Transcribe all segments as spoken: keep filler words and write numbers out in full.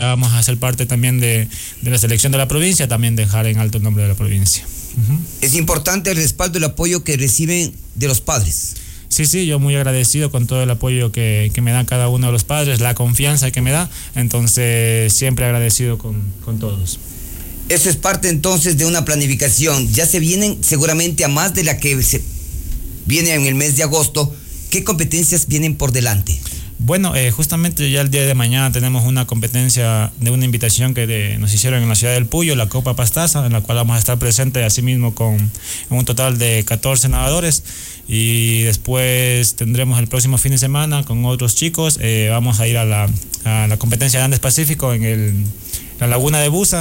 vamos a ser parte también de, de la selección de la provincia, también dejar en alto el nombre de la provincia. Uh-huh. Es importante el respaldo y el apoyo que reciben de los padres. Sí, sí, yo muy agradecido con todo el apoyo que, que me dan cada uno de los padres, la confianza que me da, entonces siempre agradecido con, con todos. Eso es parte entonces de una planificación. Ya se vienen seguramente a más de la que se viene en el mes de agosto. ¿Qué competencias vienen por delante? Bueno, eh, justamente ya el día de mañana tenemos una competencia de una invitación que de, nos hicieron en la ciudad del Puyo, la Copa Pastaza, en la cual vamos a estar presentes asimismo con un total de catorce nadadores, y después tendremos el próximo fin de semana con otros chicos, eh, vamos a ir a la, a la competencia de Andes Pacífico en el, la Laguna de Busa,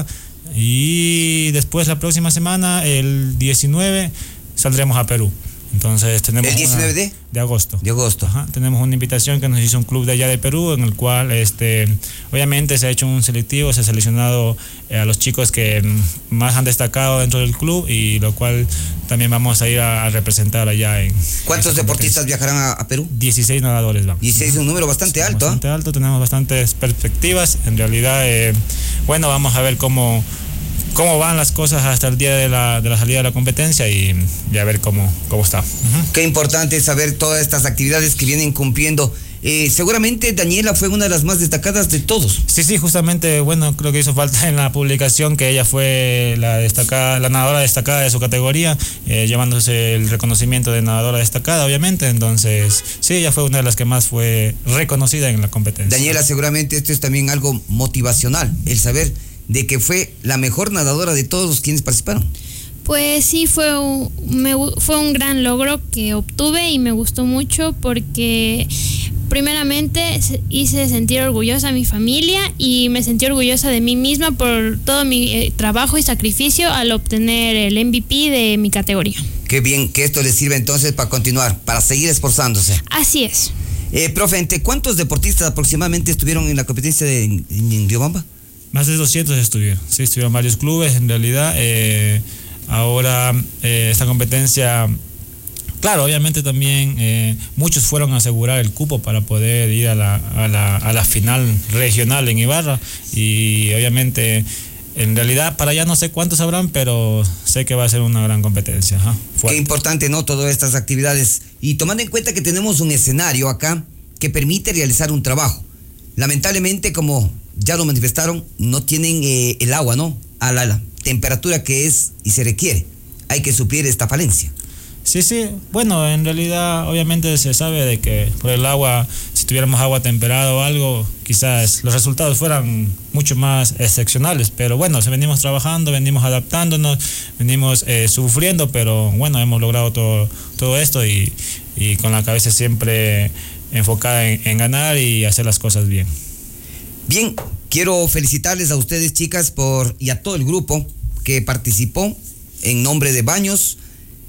y después la próxima semana, el diecinueve, saldremos a Perú. Entonces tenemos ¿el diecinueve una, de? de agosto. De agosto. Ajá, tenemos una invitación que nos hizo un club de allá de Perú, en el cual este, obviamente se ha hecho un selectivo, se ha seleccionado eh, a los chicos que más han destacado dentro del club, y lo cual también vamos a ir a, a representar allá en... ¿Cuántos deportistas viajarán a, a Perú? dieciséis nadadores vamos. dieciséis es un número bastante alto. Bastante ¿eh? alto, tenemos bastantes perspectivas. En realidad, eh, bueno, vamos a ver cómo... cómo van las cosas hasta el día de la, de la salida de la competencia, y, y a ver cómo, cómo está. Uh-huh. Qué importante saber todas estas actividades que vienen cumpliendo. Eh, seguramente Daniela fue una de las más destacadas de todos. Sí, sí, justamente, bueno, creo que hizo falta en la publicación que ella fue la destacada, la nadadora destacada de su categoría, eh, llevándose el reconocimiento de nadadora destacada, obviamente. Entonces, sí, ella fue una de las que más fue reconocida en la competencia. Daniela, seguramente esto es también algo motivacional, el saber de que fue la mejor nadadora de todos los quienes participaron. Pues sí, fue un, me, fue un gran logro que obtuve, y me gustó mucho porque primeramente hice sentir orgullosa a mi familia, y me sentí orgullosa de mí misma por todo mi eh, trabajo y sacrificio al obtener el M V P de mi categoría. Qué bien que esto les sirve entonces para continuar, para seguir esforzándose. Así es. Eh, profe, ¿entre cuántos deportistas aproximadamente estuvieron en la competencia de, en, en Riobamba? Más de doscientos estuvieron, sí, estuvieron varios clubes en realidad. Eh, ahora eh, esta competencia, claro, obviamente también eh, muchos fueron a asegurar el cupo para poder ir a la, a la, a la final regional en Ibarra, y obviamente en realidad para allá no sé cuántos habrán, pero sé que va a ser una gran competencia. Ajá, qué importante, ¿no? Todas estas actividades, y tomando en cuenta que tenemos un escenario acá que permite realizar un trabajo. Lamentablemente, como ya lo manifestaron, no tienen eh, el agua, ¿no? A la, la temperatura que es y se requiere. Hay que suplir esta falencia. Sí, sí. Bueno, en realidad, obviamente se sabe de que por el agua, si tuviéramos agua temperada o algo, quizás los resultados fueran mucho más excepcionales. Pero bueno, se venimos trabajando, venimos adaptándonos, venimos eh, sufriendo, pero bueno, hemos logrado todo, todo esto, y, y con la cabeza siempre enfocada en, en ganar y hacer las cosas bien. Bien, quiero felicitarles a ustedes, chicas, por y a todo el grupo que participó en nombre de Baños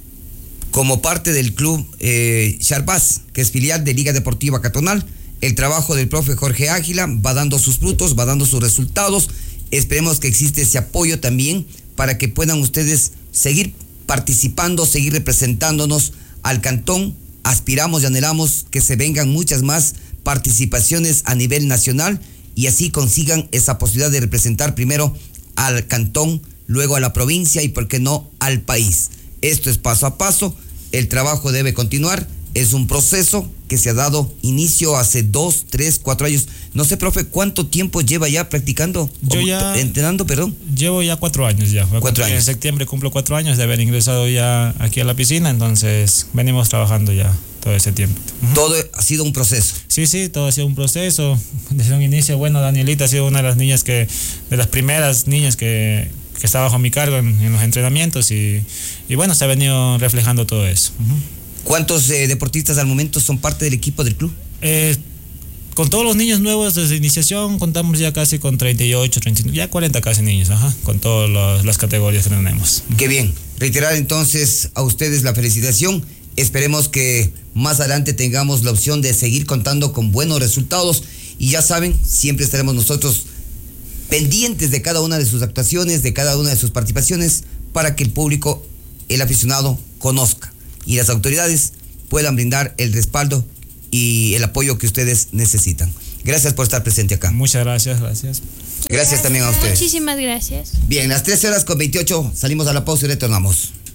como parte del club eh, Charbas, que es filial de Liga Deportiva Catonal. El trabajo del profe Jorge Águila va dando sus frutos, va dando sus resultados. Esperemos que existe ese apoyo también para que puedan ustedes seguir participando, seguir representándonos al cantón. Aspiramos y anhelamos que se vengan muchas más participaciones a nivel nacional, y así consigan esa posibilidad de representar primero al cantón, luego a la provincia y, por qué no, al país. Esto es paso a paso, el trabajo debe continuar, es un proceso que se ha dado inicio hace dos, tres, cuatro años. No sé, profe, ¿cuánto tiempo lleva ya practicando? Yo ya... Entrenando, perdón. Llevo ya cuatro años ya. Cuatro años. En septiembre cumplo cuatro años de haber ingresado ya aquí a la piscina, entonces venimos trabajando ya todo ese tiempo. Uh-huh. Todo ha sido un proceso. Sí, sí, todo ha sido un proceso. Desde un inicio, bueno, Danielita ha sido una de las niñas que, de las primeras niñas que, que está bajo mi cargo en, en los entrenamientos, y, y bueno, se ha venido reflejando todo eso. Uh-huh. ¿Cuántos eh, deportistas al momento son parte del equipo del club? Eh, con todos los niños nuevos desde iniciación contamos ya casi con treinta y ocho, treinta y nueve, ya cuarenta casi niños, ajá, con todas los, las categorías que tenemos. Qué bien. Reiterar entonces a ustedes la felicitación. Esperemos que más adelante tengamos la opción de seguir contando con buenos resultados, y ya saben, siempre estaremos nosotros pendientes de cada una de sus actuaciones, de cada una de sus participaciones, para que el público, el aficionado, conozca y las autoridades puedan brindar el respaldo y el apoyo que ustedes necesitan. Gracias por estar presente acá. Muchas gracias, gracias. Gracias también a ustedes. Muchísimas gracias. Bien, las trece horas con veintiocho salimos a la pausa y retornamos.